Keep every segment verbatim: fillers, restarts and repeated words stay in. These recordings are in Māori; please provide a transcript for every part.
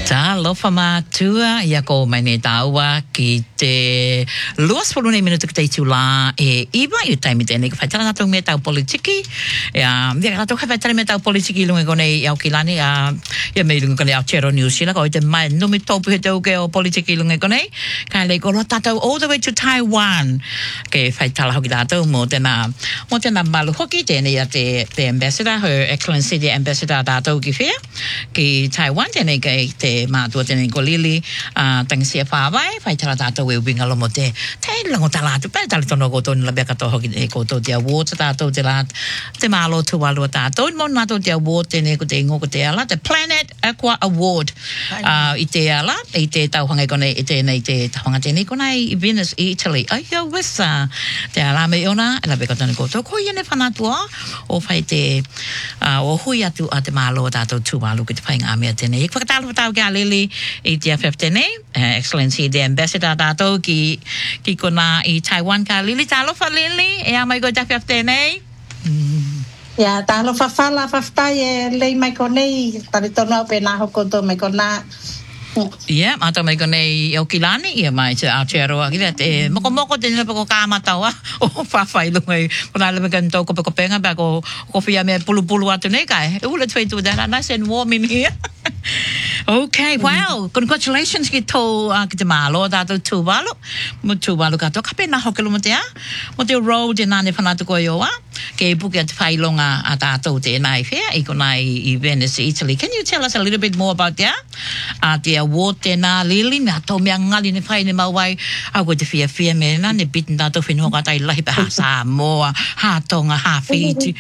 Talofa matua ia ko mai ne taua ki te luas pulu nei minutu ki te tula e iwa i taimi tēnei ka whaitara nato me tau politiki ia via nato ka whaitara me tau politiki lunga kone i au kilani a ia mei lunga kone au Chero New Zealand ko i te mai numi tōpu he tau ke o politiki lunga kone ka lei ko lo tātou all the way to Taiwan ke whaitara hoki tātou mo tēnā mo tēnā malu hoki tēnei a te, te ambassador Her Excellency the ambassador tātou ki whea ki Taiwan tēnei ke te mātua tēnei ko lili uh, tangisia whāwai whai tala tātou e ubinga lomo te te lango talātu pēr tali tono koto ni labea katoa hoki e koto te award tātou te lāt te mālo tuwalua tātou mo nātou te award tēnei ko te ingo ko te ala te Planet Aqua Award uh, i te ala i te tauhanga kone i tēnei te tauhanga tēnei kone i Venice i Italy ai au wesa te ala me ona e labea katoa ni koto ko iene whanatua o whai te uh, o hui atu a te mālo tātou tuwalu ki te whainga mea tēnei i whakatalu whatau ki a lili i te F F tēnei uh, Excellency the ambassador tātou ki, ki kona i Taiwan ka lili tālofa lili e a mai ko te F F tēnei mm. Ia tālofa whala whaftai e lei mai konei tari tono au pēnā hoko tō mai kona Ia, mata mai konei au kilani ia mai te Aotearoa ki te moko moko tēnei pako kāmataua o whawhai lungai kona lewe kan tō kope kopenga pa ko kowhia me pulu pulu atu nei kai e ule tui tu dana nice and warm in here Okay, wow. Congratulations ki tō uh, ki te mālo tātou tūwalu. Mo tūwalu katoa. Ka pēnā hokelo mo te a. Mo te road e nāne whanatu koe o a. Ke puke at whailonga a tātou tēnei whea. I kona i, i Venice, Italy. Can you tell us a little bit more about that? A te award tēnā lili. Mea tō mea ngali ne whai ne mawai. Au koe te whia whia me nā. Ne bitin tātou whenua tai lahi pa ha Samoa, ha Tonga, ha Fiji.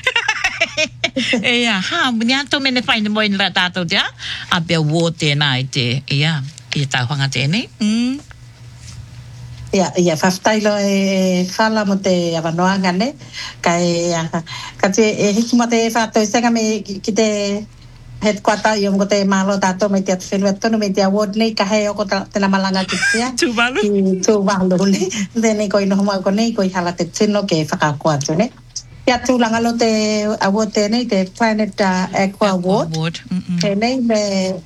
Ia, ha, muni ato me ne whai ne moi nila tātou te a. A pia award tēnā i te, ia, i te tauhanga tēnei. Mm. Ia, ia, whaftailo e whala mo te awanoanga ne. Ka e, ka te e hiki mo te whātou senga me ki te headquarter i ongo te mālo tātou me te atu whenua tonu me te award nei ka hei oko tēnā malanga ki tia. Tūwalu. Tūwalu ne. Tēnei koi noho mau ko nei koi hala te tino ke whakako atu ne. Ia tūlanga lo te award tēnei, te Planet uh, Aqua Award. Award. Tēnei me,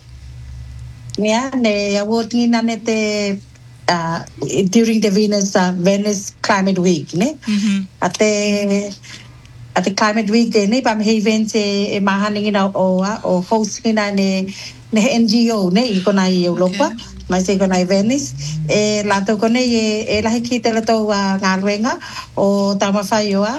mea, ne award ngina ne te, uh, during the Venus, uh, Venice Climate Week, ne? Mm-hmm. A te, a te Climate Week tēnei, pa me hei event e, e mahani ngina o a, o host ngina ne, ne N G O, ne, i kona i Europa. Okay. Mai se kona i Venice. E lātou kone e, e lahi ki te latou uh, ngā ruenga o Tamawhai o a.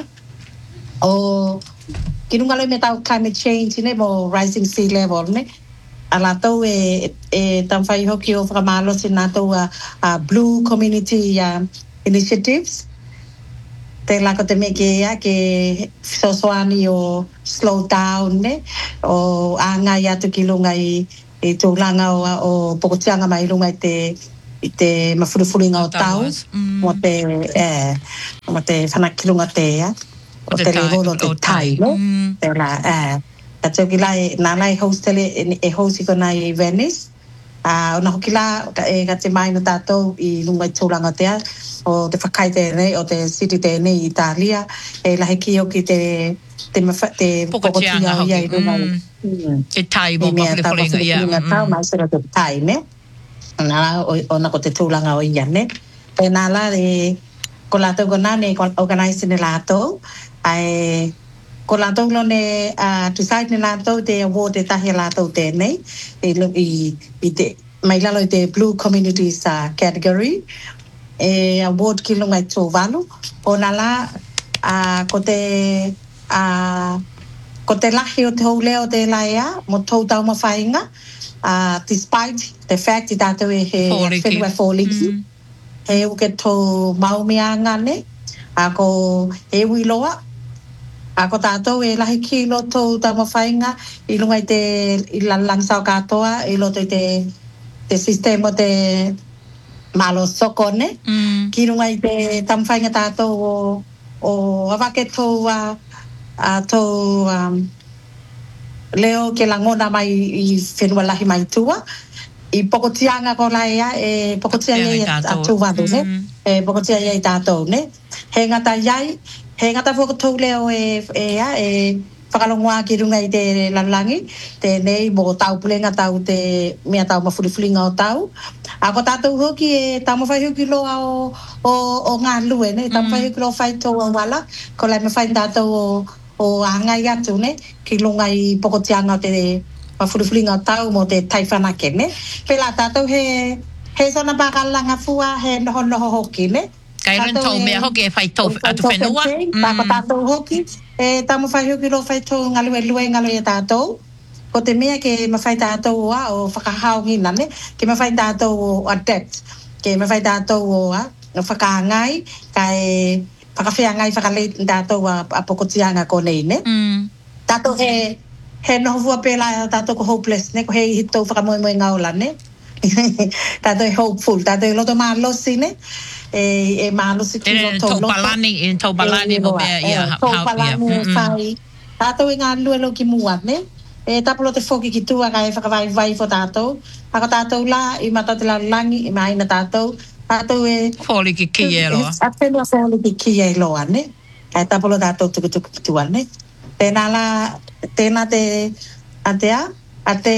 O ki runga le me tau climate change ne mo rising sea level ne a la tau e e tamwhai hoki o whakamalo si nā tau a, a Blue Community uh, Initiatives te lako te me ke ia ke sosoani o slow down ne o anga i atu ki lunga i, i tūlanga o, o pokotianga mai lunga i te i te mafurufuringa o tau mm. mo te eh, mo te whanakirunga te ia o te rehoro te tai, no? Te la, eh, ka teo ki la, nā lai host tele, e host i kona i Venice. Uh, o na hoki la, e ka te mai no tātou i lunga i tūranga tea, o te whakai tēnei, o te city tēnei i Italia, e lahe ki o ki te, te, te pokotianga ia i lunga. Te tai mo mawhiwhiringa, ia. Te tau, mai sera te tai, ne? Nā, o, o na ko te tūranga o ia, ne? E nā la, e, ko lātou ko nā, ne organise ne lātou, ai ko lātou lo ne uh, decide ne lātou te award e tahi lātou tēnei i, i, i te mai lalo i te Blue Communities uh, category e award ki lunga i tōwalu o nā la uh, ko te uh, ko te lahi o te hou leo te laia mo tau tau mawhainga uh, despite the fact i tātou e he whenua fōliki mm. he uke tō maumianga ne a ko e wiloa a ko tātou e lahi ki loto tama whainga i lunga i te i langsau katoa i loto i te te sistema te malo soko ne mm. ki lunga i te tama whainga tātou o, o awake tō a, a tō um, leo ke langona mai i whenua lahi mai tua i pokotianga ko laia e pokotianga i a tūwadu ne mm. e pokotianga i tātou ne he ngata iai he ngata whakatau leo e, e, e whakalongoa ki runga i te lalangi, te nei mo tau pulenga tau te mea tau mawhuriwhiringa o tau. A ko tātou hoki e tau mawhai hoki loa o, o, o ngā lue, ne? Tau mawhai hoki loa whai tau a wala, ko lai mawhai tātou o, o angai atu, ne? Ki longa i pokotianga o te mawhuriwhiringa o tau mo te taiwhanake, ne? Pela tātou he, he sana pakalanga fua, he noho noho hoki, ne? Kai ren tau mea hoki e whai tau atu whenua. Tāko tātou hoki, e tamu whai hoki lo whai tau ngalu e lue ngalu e tātou. Ko te mea ke mawhai tātou a o whakahaongi nane, ke mawhai tātou o adapt, ke mawhai tātou o a whakaangai, ka e whakawhiangai whakaleit tātou a, a pokotianga ko nei, ne? Mm. Tātou he, he noho fua pēla tātou ko hopeless, ne? Ko he hitou whakamoemoe ngaola, ne? Tātou e hopeful, tātou e loto mālosi, ne? E, e mālosi ki loto loto. Tau palani, e tau palani mo mea ia. Tau palani e whai. Tātou e ngā luelo ki mua, ne? E tapolo te whoki ki tua ka e whakawai vai fo tātou. Haka tātou la, i mata te la langi, i maina tātou. Tātou e... Wholi ki ki e loa. A whenua wholi ki ki e loa, ne? E tapolo tātou tuku tuku ki tua, ne? Tēnā la, tēnā te... A te a? A te...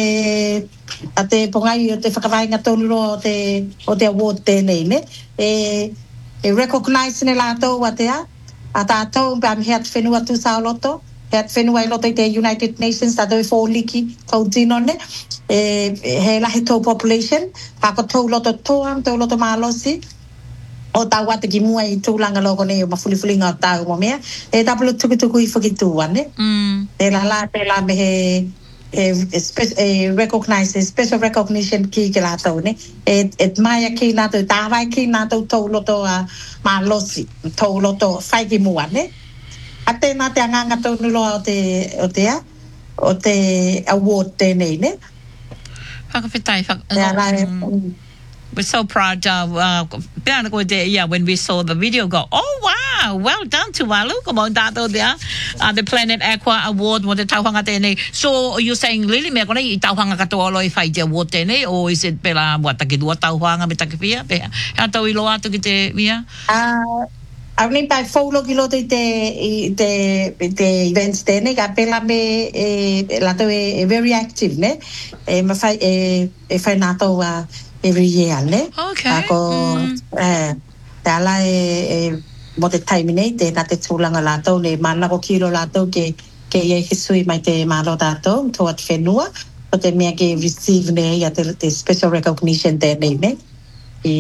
A te pongai o te whakawainga tōnuro o te... O te award tēnei, ne? E... E recognize ne lātou a te a? A tātou, pa mi hea te whenua tu sao loto. Hea te whenua i loto i te United Nations, tātou e whōliki tau tino, ne? E... He lahi tō population. Pako tau loto toam, tau loto mālosi. O tau ate ki mua i tūlanga loko ne o mawhuliwhiringa o tau mo mea. E tapolo tuku tuku i whakitua, ne? Mm. Te la la, te la me he... E, e recognize, special recognition ki ke lātou, ne? E, e maia ki nātou, tāwai ki nātou tau loto a mālosi, tau loto whai ki mua, ne? A tēnā te anganga tau nuloa o te, o te a, o te award tēnei, ne? Whakawhitai, Te ala e... We're so proud. Uh, uh, yeah, when we saw the video, go, oh wow, well done, Tuvalu. Come on, Tato there. Uh, the Planet Aqua Award, mo te tauhanga tēnei. So, you're saying, Lili, mea kone i tauhanga katoa alo i whai te award tēnei, or is it pela, what, takidua tauhanga me takipia? Hea tau i loa atu ki te, mea? Uh, Au ni pai faulo ki loto i te, i te, i te events tēnei, ka pela me e, lato e, e very active, ne? E ma fai, e, e whai nātou a every year, ne? Okay. Ako, mm. e, te ala e, e mo te taimi nei, te nā te tūlanga lātou, ne mana ko kiro lātou ke, ke ie hisui mai te mālo tātou, toa te whenua, o te mea ke receive ne, ia te, te special recognition tēnei, ne? I...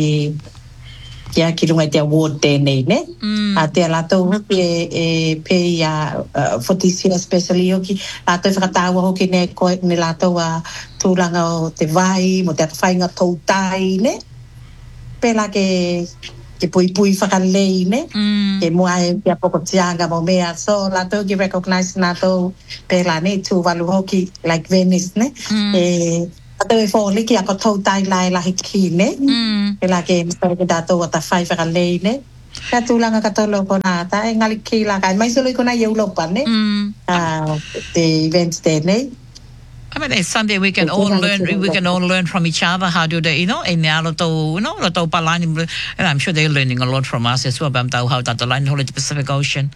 Kia ki runga te award tēnei, ne? Mm. A te lātou hoki e, e pei a uh, whotisia especially hoki, lātou whakatāua hoki ne, koe, ne lātou a tūranga o te vai, mo te atawhainga tautai, ne? Pēla ke, ke pui pui whakalei, ne? Mm. Ke mua e pia pokotianga mo mea, so lātou ki recognize lātou pēla, ne? Tūwalu hoki, like Venice, ne? Mm. E, Tātou e whōliki a ko tau tai lai lahi ki, ne? Mm. E la ke mstare ke tātou a ta whai whakalei, ne? Ka tūlanga katolo ko nā, ta e ngali ki la kai. Mai solo i ko nā iaulopa, ne? Mm. Uh, the events tēnei. I mean, it's something we can all learn. We can all learn from each other. How do they, you know, in the loto, you know, loto palani, and I'm sure they're learning a lot from us as well. Bam tau how that the line the Pacific Ocean.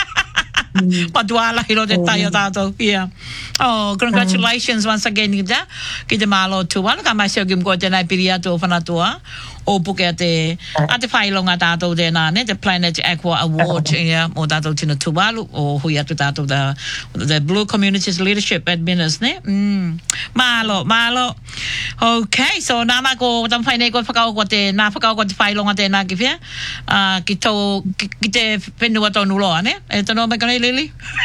Paduala hilo te tayo tato. Yeah. Oh, congratulations once again kita. Kita malo tuan ka mai sio gim ko te nai piria to fanatua. O puke te ate whailonga tātou tēnā, ne, the Planet Aqua Award, yeah, o tātou tina Tuvalu, o hui atu tātou the, the Blue Communities Leadership Adminers, ne? Mm. Malo, malo. Okay, so nāna ko tam whainei ko whakao ko te, nā whakao ko te whailonga tēnā ki whia, uh, ki tō, ki, ki te whenua tō nuloa, ne? E tō mai kanei, Lili?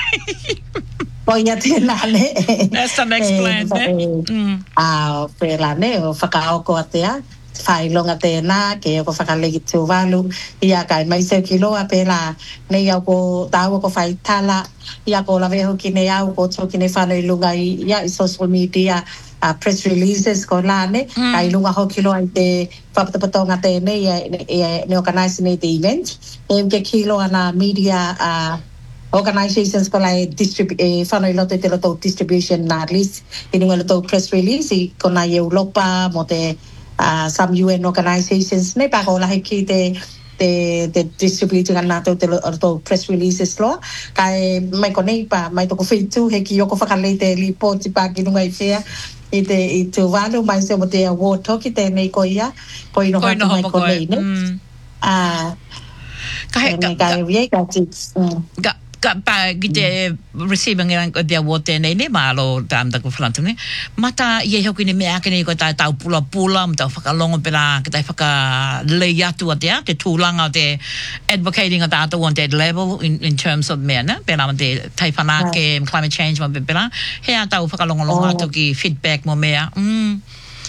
O ia tēnā, ne? That's the next plan, ne? Mm. Ah, o pēla, ne? O whakao ko atea. Whailonga tēnā, ke o ko whakalegi tūwalu, ia kai mai seu ki loa pēla, nei au ko tāua ko whaitala, ia ko lawe hoki nei au ko tōki nei whanau lunga i, ia i social media, uh, press releases ko la, ne, mm. kai lunga hoki loa i te whapatapatonga tēnei, i ne organize nei te event, e mke ki loa na media, uh, organizations ko lai distrib- e whanau i loto i te loto distribution na at least, i nunga loto press release, i ko na Europa, mo te Uh, some U N organizations ne pa ko lahi ki te te te distribute ngana to te to press releases lo kai mai ko nei pa mai to ko fitu he ki yoko whakale te li poti pa ki nunga i fea i te i te walu mai se mo te award toki te nei ko ia ko ino hatu mai ko nei ne ah kai kai kai vie ka ti ga ka pa gite receiving ang the award nei ne malo tam ta ko flantu ne mata ye hoki ni me akene ko ta tau pula pula mta whakalongo pera ka tai whaka le atu atea te tūlanga te advocating at that wanted level in in terms of men pera te tai whanake climate change ma pera he tau whakalongo longa atu ki feedback mo mea mm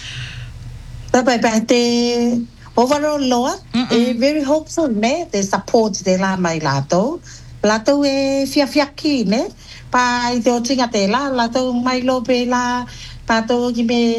ta pa pa te overall law very hopeful ne the support de la mai lato lato e fia fia ki ne pa i te o tinga te la lato mai lo pe la lato ki me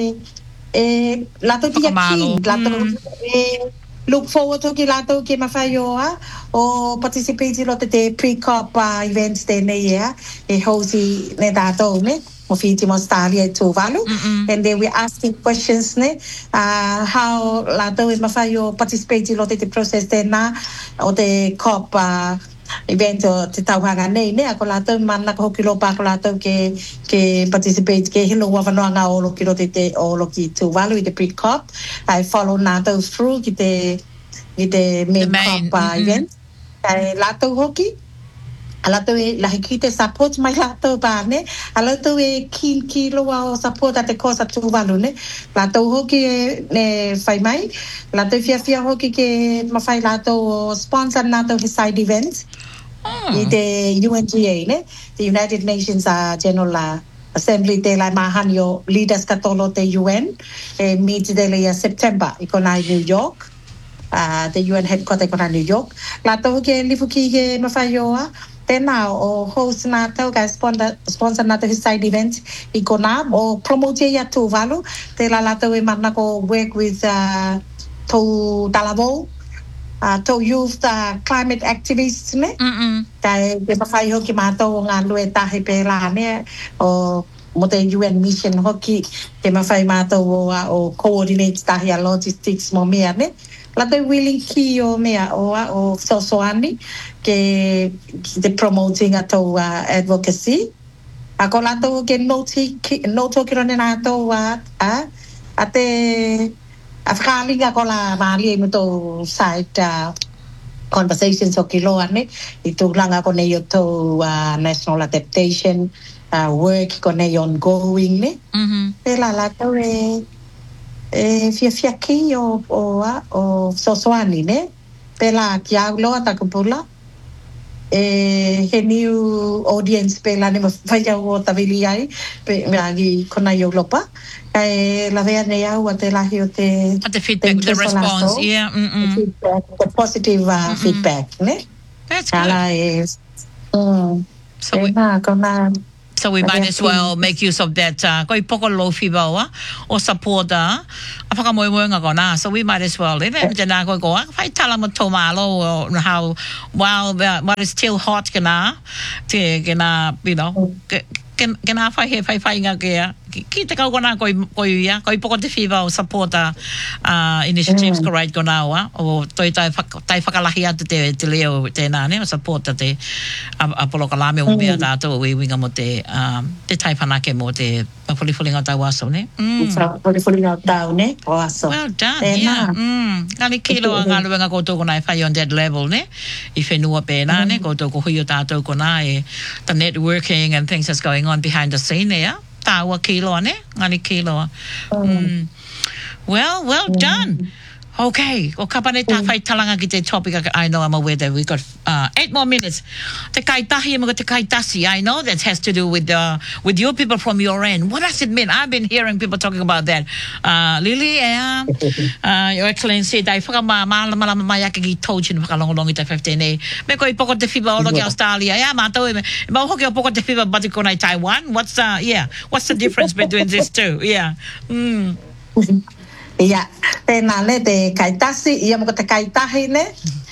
e lato tia ki lato e look forward to ki lato ki mawhaioa o participate lo te te pre-cop uh, events te ne ia e hosi ne dato ne mo fiti mo stali e tu valu and then we're asking questions ne uh, how lato e mawhaio participate lo te te process te na o te cop uh, evento te tauhanga nei ne ako lato mana ko hoki lo pa ko lato ke ke participate ke hilo wa vanoa nga olo ki te te olo ki tu valu i te pre-cop I follow nato through ki te ki te main, main cop uh, mm-hmm. event ai lato hoki alato e la ki te support mai lato pa ne alato e ki ki lo wa support at the cost tu valu ne lato hoki ne fai mai lato fia fia hoki ke ma fai lato sponsor nato his side events oh. I te U N G A ne the United Nations uh, General uh, Assembly de la Mahanyo leaders katolo te U N e meet de le September ikona New York uh, the U N headquarters ikona New York lato hoki lifuki ke ma fai yoa tena o host nato ka sponsor sponsor nato his side event ikona o promote ya tu valu te la lato e mana ko work with uh, to Dalavo uh, to youth uh, climate activists ne mm tai te mafai hoki mato nga lue tahi pe la ne o mo te U N mission hoki te mafai mato o, o coordinate tahi a logistics mo mea ne lato willing ki o mea o o sosoani ke the promoting ato uh, advocacy ako lato ke noti noto ki rone nato wa a ate afkalinga ko la mali mo to site uh, conversations o kilo ane itu lang ako ne yo to uh, national adaptation uh, work ko ne ongoing ne mhm pela lato e e fia fia ki o o o sosoani ne pela kia lo ata kupula e he new audience pela ne vai o tavili ai pe agi kona yo lopa e la vea ne au te la hio te the feedback the response yeah mm the, feedback, the positive uh, mm-hmm. feedback ne that's good ala is mm, so we kona So we might as well make use of that uh, koi poko low fiba wa or support a apaka mo mo nga kona so we might as well even jana ko ko fai tala mo tomalo how while while it's still hot kana te kana you know can can I fai fai fai nga ke ki te ka kona koi koi ya koi poko te fiba o support a uh, initiatives ko right kona wa o toi tai tai fakalahi atu te te leo te na ne support te apolo kalame o mea tato we winga mo te um te tai panake mo te poli poli nga tau aso ne mm poli poli nga tau ne o aso well done yeah mm ngali kilo nga lu nga ko to kona fai on that level ne I whenua pena ne ko to ko hui o tato kona e the networking and things that's going on behind the scene there tawa kilo ne ngali kilo mm well well done. Okay, o kapane ta fai talanga ki te topic I know I'm aware that we got uh, eight more minutes. Te kaitahi mo te kaitasi I know that has to do with uh, with your people from your end. What does it mean? I've been hearing people talking about that. Uh, Lily, uh, uh, Your Excellency, dai whaka ma ma ma ma ya ki touch in whaka longo longi te fifteen e. Me ko I poko te fiba o loki Australia. Ya ma tau e me. Ma hoki o poko te fiba bati ko nai Taiwan. What's uh yeah, what's the difference between these two? Yeah. Mm. Ia, tēnā le te kaitasi, ia mo te kaitahi ne.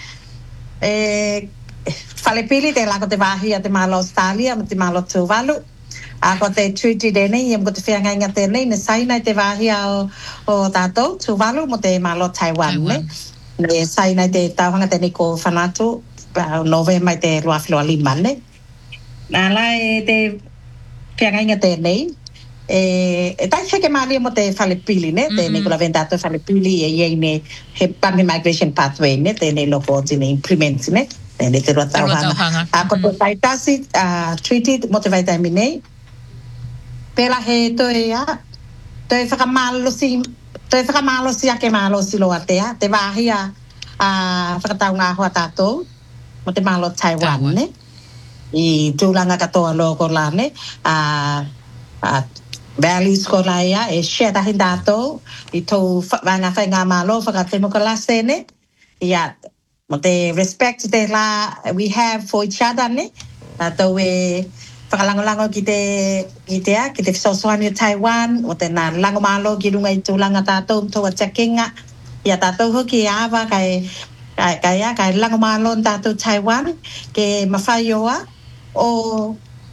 E, whalepili te lako te wāhi a te mālo Australia, mo te mālo Tuvalu. A ko te treaty dene, ia mo te whianga inga tēnei, ne saina te wāhi o, o tātou, Tuvalu, mo te mālo Taiwan, Taiwan. Ne. ne sai na te tauhanga te niko whanatu nove mai te ruawhiloa lima ne nā la e te piangainga te nei e e tai heke mali mo te whalepili ne te niko la ventato whalepili e iei ne he pami migration pathway ne te nei loko tine implement ne te ne te rua tauhanga a ko te taitasi treaty mo te vaitaimi nei pela he toe a toe whakamalosi toe whakamalosi ake malosi loa tea te wahia a whakatau ngā hoa tātou mo te malo Taiwan ne i tūlanga katoa loko la ne a a values ko la ia e share tahi tātou i tō wanga whai ngā malo whakatemokalase ne ia mo te respect te la we have for each other ne tātou e whakalangolango ki te ki te a, ki te whasosoani o Taiwan, o te nā lango malo ki runga i tūlanga tātou mtoa takinga. Ia tātou hoki e awa kai, kai, kai, a, kai lango malo n tātou Taiwan, ke mawhai oa, o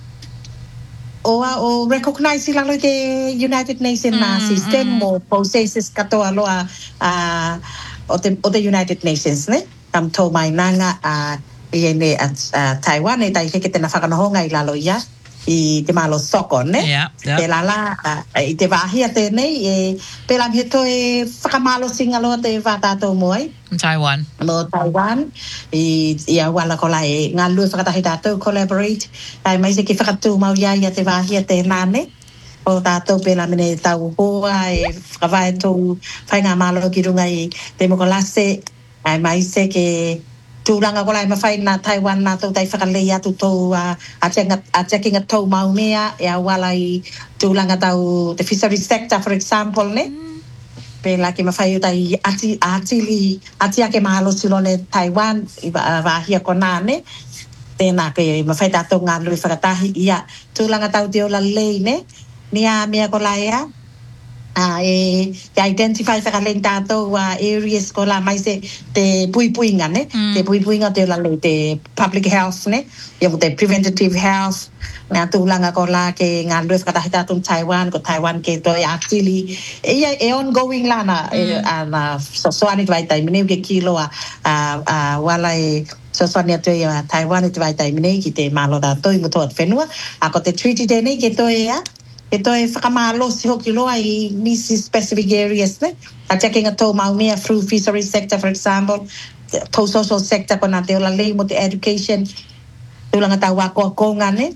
oa o recognize i lalo te United Nations na mm, system mm. o processes katoa loa uh, o, te, o te United Nations, ne? Tam tō mai nanga a uh, i ne a uh, Taiwan e tai heke tena whakanahonga i lalo ia i te malo soko ne yeah, yeah. te lala uh, i te wahia tēnei e pela mi to e whakamalo singa loa te whatatou moai Taiwan mo Taiwan i i a wala kola e ngā lua whakatahi tātou collaborate ai mai se ki whakatū mau ia i a te wahia tēnā ne o tātou pela mine tau hoa e whakawai tō whai ngā malo ki runga i te mokolase ai mai se ke tūranga ko lai mawhai nā Taiwan nā tō tai whakalei atu tō a checking a tō maumea e a wala i tūranga tau the fishery sector for example ne pēla ke mawhai o tai ati atili ati ake mahalo silone Taiwan i wahia ko nā ne tēnā ke mawhai tātou ngā nui whakatahi ia tūranga tau te ola lei ne nia mea ko lai a Ah, e te identify whakaleng tātou uh, areas ko la mai se te puipuinga ne mm. te puipuinga te la te public health ne ia te preventative health ngā tūlanga ko la ke ngā rui whakatahi tātou Taiwan ko Taiwan ke toi actually ia e ongoing lana mm. e ana so soani vai tai mine ke kilo a a wala e so soani atu e Taiwan e te vai tai mine ki te malo tātou i muto at whenua a ko te treaty tēnei ke toi a e toi whakamalo si hoki loa i nisi specific areas ne a checking a tō maumea through fishery sector for example tō social sector ko nā te ola lei mo te education tūlanga tau wako a konga ne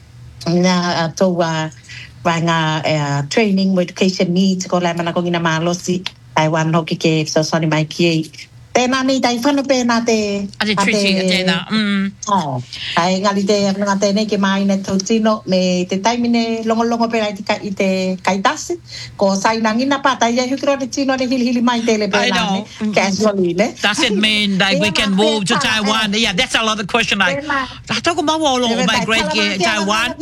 nā tō vai ngā training mo education needs ko lai mana ko ngina malosi Taiwan hoki ke so soni mai ki e tēnā nei tai whanu pēnā te a te treaty a tēnā ai ngali te ngā tēnei ke mai ne tau tino me te taimine longo longo pēnā i te, i te kaitasi ko sainangina pata ia hukiro te tino ne hili hili mai tele pēnā ne casually ne does it mean that we can move to Taiwan yeah that's another question like tātou ko maua olo migrate ki Taiwan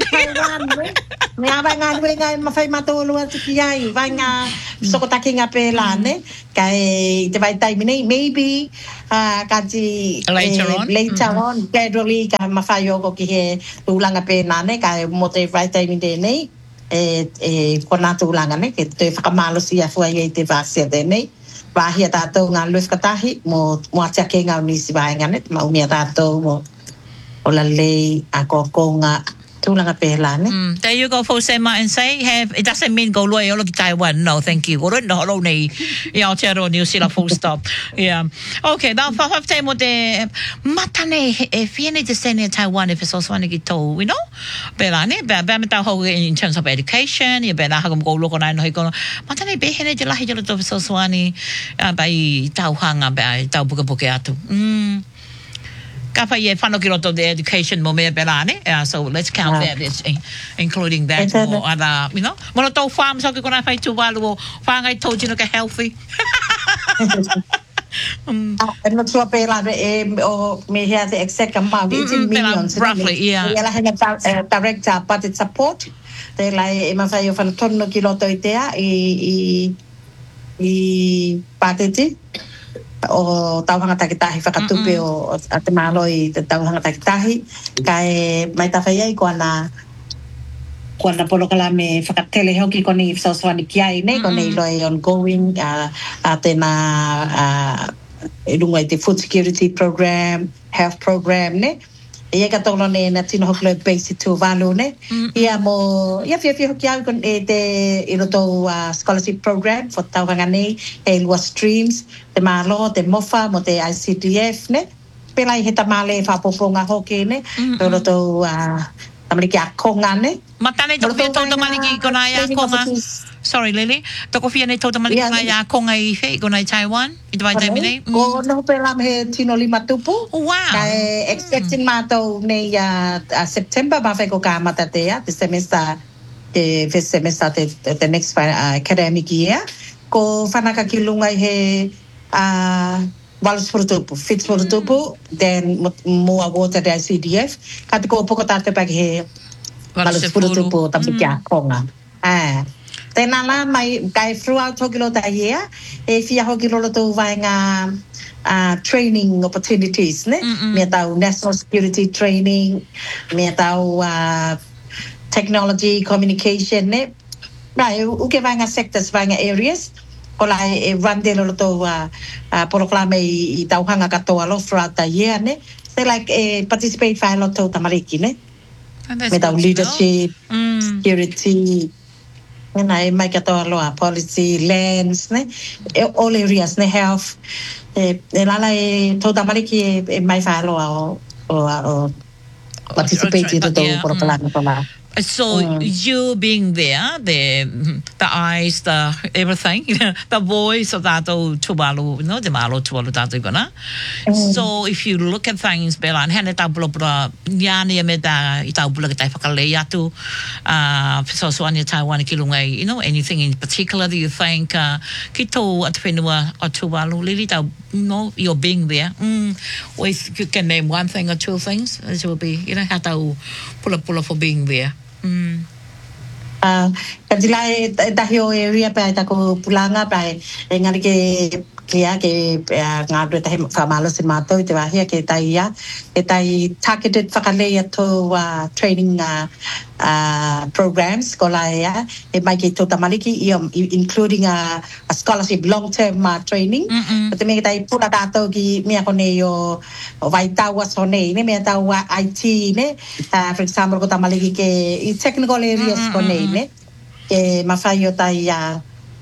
ngā vai ngā nui ngā mawhai matolu atu ki ai vai ngā sokotaki ngā pēnā ne kai te vai taimine maybe uh, kati later eh, on later mm-hmm. on gradually ka mawhai oko ki he tūlanga pēnā ne ka mo te whaitaimi tēnei e, e kona tūlanga ne ke te whakamalosi a fuai e te vāsia tēnei wāhia tātou ngā luifkatahi mo mo atia ke ngā unisi vāinga ne maumia tātou mo o la lei a kokonga tūlanga pēla ne mm, there you go for Sema and say have it doesn't mean go loe olo ki Taiwan no thank you oro no olo nei i Aotearoa New Zealand full stop yeah okay now fa fa te mo te matane e fiene te sene Taiwan if so so ki to you know pēla ne ba ba meta ho in terms of education ia pēla ha ko loko nai no ko matane be hene te lahi jolo to so so ani ba i tauhanga ba i tau puka puka atu mm Kapa ye whano ki roto the education mo mea perane, uh, so let's count yeah. that, it's, uh, including that mo ada, you know, mono tau farm so ki kona whai tu walu o whangai tau tino ka healthy. um, I'm not sure pela e o me here the exact amount, eighteen millions. Roughly, yeah. Ela hena director budget support, te lai e mawhai o whana tono ki roto i tea i i pateti. O tauhanga takitahi whakatupe o a te malo i te tauhanga takitahi kai mai tawhai ai ko ana ko ana polokala me whakatele hoki koni whasawani ki ai nei koni loi ongoing a, a tēnā a, e lunga i te food security program, health program ne. Ia ka tolo ne na tino hoklo basic to valu ne. Ia mo ia fia fia hoki au kon e te i roto uh, scholarship program for tauhanga nei e lua streams, te malo, te mofa, mo te I C D F ne. Pela i he tamale whapoponga hoki ne. I roto uh, tamariki a konga ne. Matane toko fia tau tamaliki kona ia konga. Sorry, Lily. Toko fia nei tau tamaliki kona ia konga i fe, kona i Taiwan. I te vai taimi nei. Ko no pela me tino lima tupu. Wow. Kai expecting mātou nei a September ma ko ka mata te a, te semester, te first semester, te, the next uh, academic year. Ko whanaka ki lunga i he uh, Walus Purutupu, Fitz Purutupu, then mua water de I C D F. Kati ko poko tate pagi he Walus Purutupu tamiki a konga. Ah. Tēnā la mai kai throughout hoki lo ta ia e fia hoki lo to vai ngā uh, training opportunities ne me tau national security training me tau uh, technology communication ne mai u ke vai ngā sectors vai ngā areas ko la e run de lo to uh, uh, proclame i tau hanga katoa lo throughout the year ne they like uh, participate vai lo to tamariki ne me tau leadership mm. security and I make it all a policy, lands, ne, all areas, ne, health. Eh, lala e toda mariki e mai falo o o participate to do por plan para. So mm. you being there, the the eyes, the everything, the voice of that old Tuvalu, you know, the Malo Tuvalu Tatugana. So if you look at things, Bella and Hannah Tabula, Yani Meda, Itabula Taifakaleatu, uh, so on your Taiwan Kilunga, you know, anything in particular that you think, uh, Kito at Penua or Tuvalu, Lily, you know, you're being there. Mm. Or if you can name one thing or two things, it will be, you know, how to pull up, pull up for being there. Mm. Uh, kadila e tahio area pa ta ko pulanga pa e ngari ke kia ke ngā rua tahi whamalo si mātou te wahia ke tai ia e tai targeted whakalea tō uh, training uh, uh, programs ko la ia e mai ke tō tamaliki including a, a scholarship long-term uh, training o te mea tai puna tātou ki mea kone o vai taua so nei ne mea taua I T ne uh, for example ko tamaliki ke i technical areas ko nei ne ke mawhai o tai uh,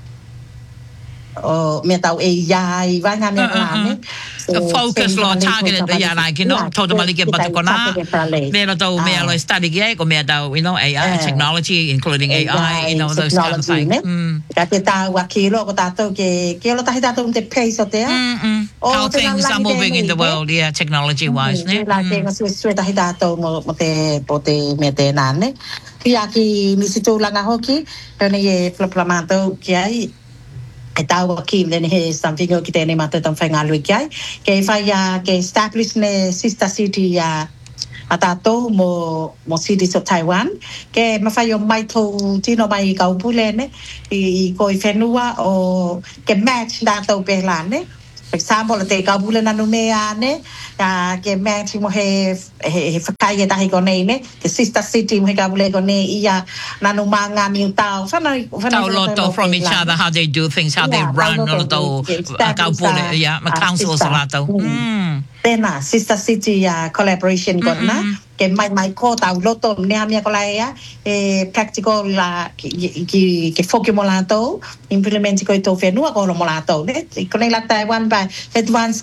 o me tau e ia i vai ngā mea ngāne. Focus lo targeted ia nai ki no tōta malike patukona. Mea tau mea lo study ki e ko mea tau, you know, A I, technology, including A I, you know, those kind of things. Ka te tau a kilo ko tātou ke, ke lo tahi tātou te pace o tea. How things are moving in the world, yeah, technology-wise, ne? La te ngā sui sui tahi tātou mo te, po te mea te nāne. Kia ki nisi tūlanga hoki, pēne e plaplamātou ki ai, e tau aki lene he something o ki tēne mata tam whai ngā lui ki ai. Ke whai a, ke establish ne sister city a, a tātou mo, mo cities of Taiwan. Ke mawhai o mai tō tino mai i kaupule ne, i, i koi whenua o ke match tātou pēla ne. For example, te kaupule nanu mea ne, uh, ke match mo he, he, he whakai e tahi ko nei ne, ke sister city mo he kaupule ko nei ia nanu maa ngā miu tau. Tau loto from each other, how they do things, how yeah, they run, loto kaupule, yeah, ma councils lato. Mm. Tēnā, sister city uh, collaboration ko na, ke mai mai ko tau loto nea mea ko lai ia, e practical la, ki, ki, ke whoki mo lato, implementi ko i tō whenua ko lo mo lato, ne? Ko nei la Taiwan ba advanced